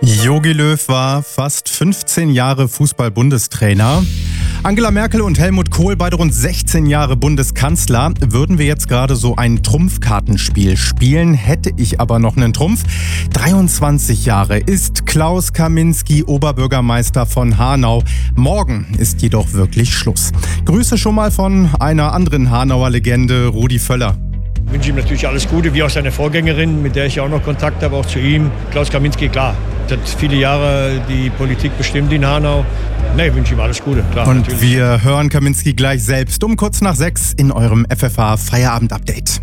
Jogi Löw war fast 15 Jahre Fußball-Bundestrainer. Angela Merkel und Helmut Kohl, beide rund 16 Jahre Bundeskanzler. Würden wir jetzt gerade so ein Trumpfkartenspiel spielen, hätte ich aber noch einen Trumpf. 23 Jahre ist Klaus Kaminski Oberbürgermeister von Hanau. Morgen ist jedoch wirklich Schluss. Grüße schon mal von einer anderen Hanauer Legende, Rudi Völler. Ich wünsche ihm natürlich alles Gute, wie auch seine Vorgängerin, mit der ich ja auch noch Kontakt habe, auch zu ihm. Klaus Kaminski, klar, hat viele Jahre die Politik bestimmt in Hanau. Ich wünsche ihm alles Gute, klar. Und natürlich. Wir hören Kaminski gleich selbst um kurz nach 6 in eurem FFH Feierabend-Update.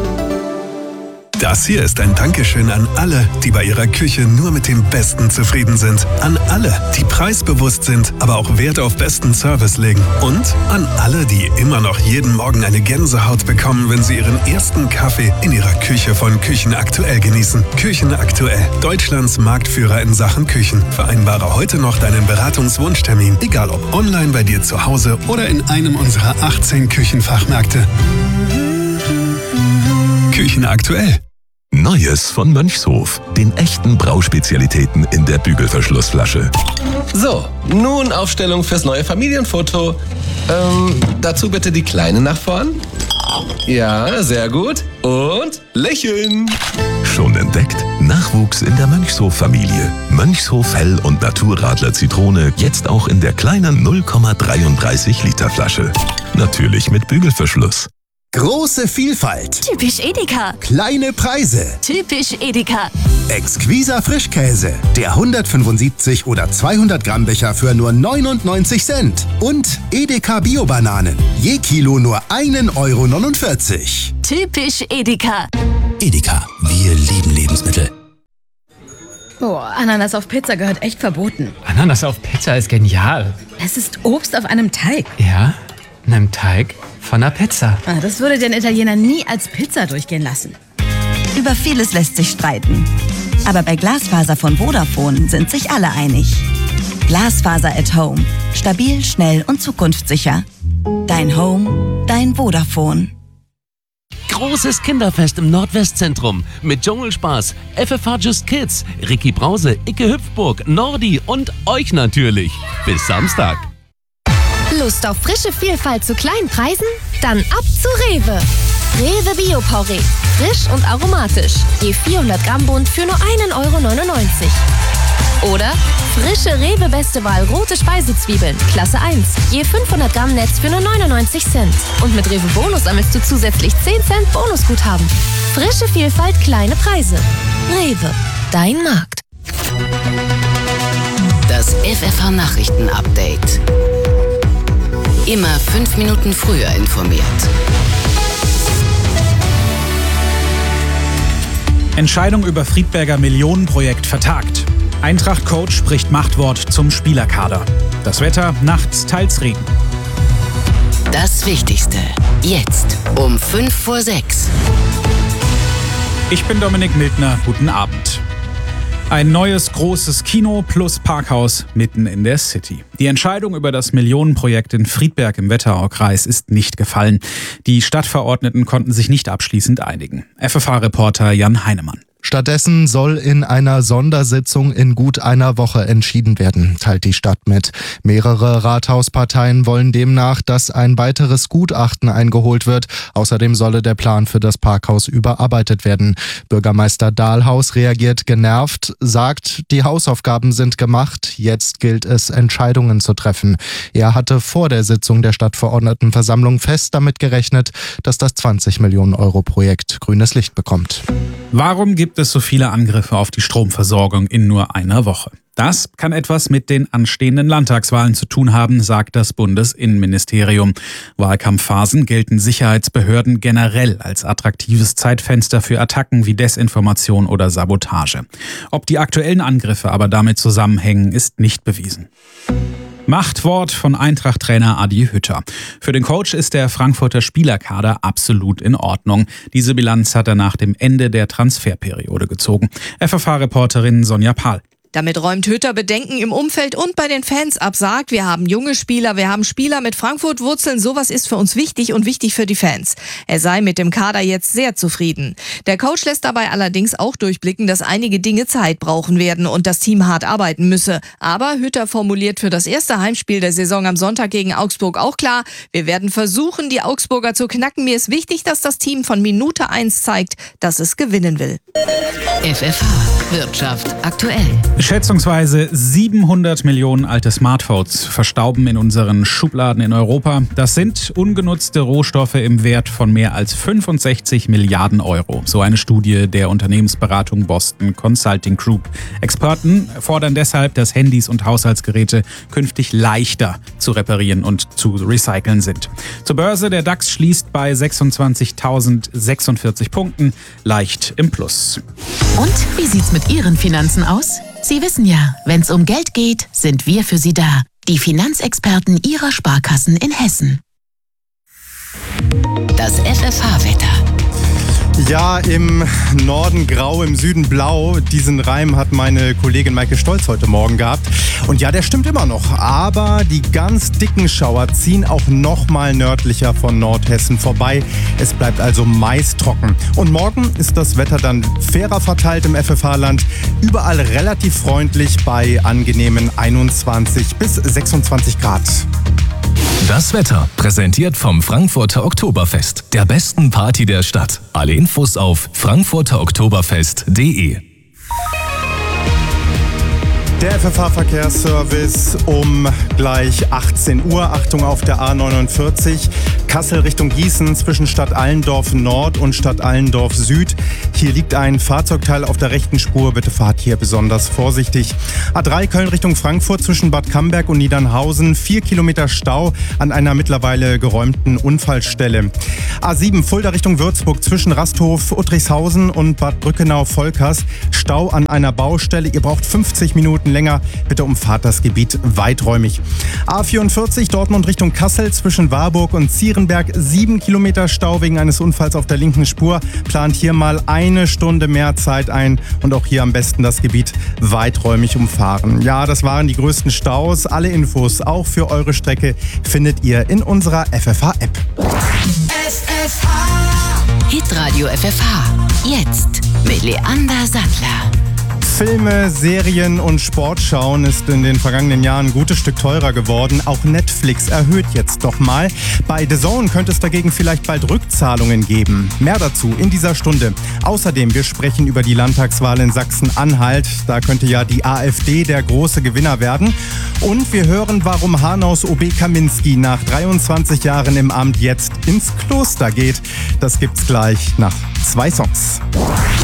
Das hier ist ein Dankeschön an alle, die bei ihrer Küche nur mit dem Besten zufrieden sind. An alle, die preisbewusst sind, aber auch Wert auf besten Service legen. Und an alle, die immer noch jeden Morgen eine Gänsehaut bekommen, wenn sie ihren ersten Kaffee in ihrer Küche von Küchen Aktuell genießen. Küchen Aktuell, Deutschlands Marktführer in Sachen Küchen. Vereinbare heute noch deinen Beratungswunschtermin, egal ob online bei dir zu Hause oder in einem unserer 18 Küchenfachmärkte. Küchen Aktuell. Neues von Mönchshof. Den echten Brauspezialitäten in der Bügelverschlussflasche. So, nun Aufstellung fürs neue Familienfoto. Dazu bitte die Kleine nach vorn. Ja, sehr gut. Und lächeln. Schon entdeckt? Nachwuchs in der Mönchshof-Familie. Mönchshof Hell- und Naturradler Zitrone jetzt auch in der kleinen 0,33 Liter Flasche. Natürlich mit Bügelverschluss. Große Vielfalt. Typisch Edeka. Kleine Preise. Typisch Edeka. Exquiser Frischkäse. Der 175 oder 200 Gramm Becher für nur 99 Cent. Und Edeka Bio-Bananen. Je Kilo nur 1,49 €. Typisch Edeka. Edeka. Wir lieben Lebensmittel. Ananas auf Pizza gehört echt verboten. Ananas auf Pizza ist genial. Es ist Obst auf einem Teig. Ja, einem Teig von einer Pizza. Das würde den Italiener nie als Pizza durchgehen lassen. Über vieles lässt sich streiten. Aber bei Glasfaser von Vodafone sind sich alle einig. Glasfaser at Home. Stabil, schnell und zukunftssicher. Dein Home, dein Vodafone. Großes Kinderfest im Nordwestzentrum mit Dschungelspaß, FFH Just Kids, Ricky Brause, Icke Hüpfburg, Nordi und euch natürlich. Bis Samstag. Lust auf frische Vielfalt zu kleinen Preisen? Dann ab zu Rewe. Rewe Bio-Porree. Frisch und aromatisch. Je 400 Gramm Bund für nur 1,99 €. Oder frische Rewe Beste Wahl rote Speisezwiebeln. Klasse 1. Je 500 Gramm Netz für nur 99 Cent. Und mit Rewe Bonus sammelst du zusätzlich 10 Cent Bonusguthaben. Frische Vielfalt, kleine Preise. Rewe. Dein Markt. Das FFH Nachrichten-Update. Immer 5 Minuten früher informiert. Entscheidung über Friedberger Millionenprojekt vertagt. Eintracht-Coach spricht Machtwort zum Spielerkader. Das Wetter, nachts teils Regen. Das Wichtigste. Jetzt um 5 vor 6. Ich bin Dominik Mildner. Guten Abend. Ein neues großes Kino plus Parkhaus mitten in der City. Die Entscheidung über das Millionenprojekt in Friedberg im Wetteraukreis ist nicht gefallen. Die Stadtverordneten konnten sich nicht abschließend einigen. FFH-Reporter Jan Heinemann. Stattdessen soll in einer Sondersitzung in gut einer Woche entschieden werden, teilt die Stadt mit. Mehrere Rathausparteien wollen demnach, dass ein weiteres Gutachten eingeholt wird. Außerdem solle der Plan für das Parkhaus überarbeitet werden. Bürgermeister Dahlhaus reagiert genervt, sagt, die Hausaufgaben sind gemacht, jetzt gilt es, Entscheidungen zu treffen. Er hatte vor der Sitzung der Stadtverordnetenversammlung fest damit gerechnet, dass das 20 Millionen Euro Projekt grünes Licht bekommt. Warum gibt es so viele Angriffe auf die Stromversorgung in nur einer Woche? Das kann etwas mit den anstehenden Landtagswahlen zu tun haben, sagt das Bundesinnenministerium. Wahlkampfphasen gelten Sicherheitsbehörden generell als attraktives Zeitfenster für Attacken wie Desinformation oder Sabotage. Ob die aktuellen Angriffe aber damit zusammenhängen, ist nicht bewiesen. Machtwort von Eintracht-Trainer Adi Hütter. Für den Coach ist der Frankfurter Spielerkader absolut in Ordnung. Diese Bilanz hat er nach dem Ende der Transferperiode gezogen. FFH-Reporterin Sonja Pahl. Damit räumt Hütter Bedenken im Umfeld und bei den Fans ab, sagt, wir haben junge Spieler, wir haben Spieler mit Frankfurt-Wurzeln, sowas ist für uns wichtig und wichtig für die Fans. Er sei mit dem Kader jetzt sehr zufrieden. Der Coach lässt dabei allerdings auch durchblicken, dass einige Dinge Zeit brauchen werden und das Team hart arbeiten müsse. Aber Hütter formuliert für das erste Heimspiel der Saison am Sonntag gegen Augsburg auch klar, wir werden versuchen, die Augsburger zu knacken. Mir ist wichtig, dass das Team von Minute 1 zeigt, dass es gewinnen will. FFH Wirtschaft aktuell. Schätzungsweise 700 Millionen alte Smartphones verstauben in unseren Schubladen in Europa. Das sind ungenutzte Rohstoffe im Wert von mehr als 65 Milliarden Euro. So eine Studie der Unternehmensberatung Boston Consulting Group. Experten fordern deshalb, dass Handys und Haushaltsgeräte künftig leichter zu reparieren und zu recyceln sind. Zur Börse, der DAX schließt bei 26.046 Punkten, leicht im Plus. Und wie sieht's mit Ihren Finanzen aus? Sie wissen ja, wenn's um Geld geht, sind wir für Sie da. Die Finanzexperten Ihrer Sparkassen in Hessen. Das FFH-Wetter. Ja, im Norden grau, im Süden blau. Diesen Reim hat meine Kollegin Maike Stolz heute Morgen gehabt. Und ja, der stimmt immer noch. Aber die ganz dicken Schauer ziehen auch noch mal nördlicher von Nordhessen vorbei. Es bleibt also meist trocken. Und morgen ist das Wetter dann fairer verteilt im FFH-Land. Überall relativ freundlich bei angenehmen 21 bis 26 Grad. Das Wetter präsentiert vom Frankfurter Oktoberfest, der besten Party der Stadt. Alle Infos auf frankfurteroktoberfest.de. Der FFH-Verkehrsservice um gleich 18 Uhr. Achtung auf der A49. Kassel Richtung Gießen zwischen Stadt Allendorf Nord und Stadt Allendorf Süd. Hier liegt ein Fahrzeugteil auf der rechten Spur. Bitte fahrt hier besonders vorsichtig. A3 Köln Richtung Frankfurt zwischen Bad Camberg und Niedernhausen. 4 Kilometer Stau an einer mittlerweile geräumten Unfallstelle. A7 Fulda Richtung Würzburg zwischen Rasthof, Uttrichshausen und Bad Brückenau-Volkers. Stau an einer Baustelle. Ihr braucht 50 Minuten länger. Bitte umfahrt das Gebiet weiträumig. A44 Dortmund Richtung Kassel zwischen Warburg und Zierenberg. 7 Kilometer Stau wegen eines Unfalls auf der linken Spur. Plant hier mal eine Stunde mehr Zeit ein und auch hier am besten das Gebiet weiträumig umfahren. Ja, das waren die größten Staus. Alle Infos auch für eure Strecke findet ihr in unserer FFH-App. Hitradio FFH. Jetzt mit Leander Sattler. Filme, Serien und Sportschauen ist in den vergangenen Jahren ein gutes Stück teurer geworden. Auch Netflix erhöht jetzt doch mal. Bei The Zone könnte es dagegen vielleicht bald Rückzahlungen geben. Mehr dazu in dieser Stunde. Außerdem, wir sprechen über die Landtagswahl in Sachsen-Anhalt. Da könnte ja die AfD der große Gewinner werden. Und wir hören, warum Hanaus OB Kaminski nach 23 Jahren im Amt jetzt ins Kloster geht. Das gibt's gleich nach 2 Songs.